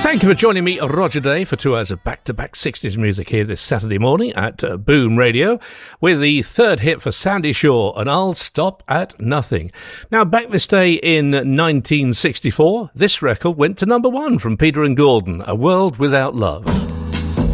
Thank you for joining me, Roger Day, for 2 hours of back-to-back 60s music here this Saturday morning at Boom Radio, with the third hit for Sandy Shaw, and I'll Stop at Nothing. Now, back this day in 1964, this record went to number 1 from Peter and Gordon, A World Without Love.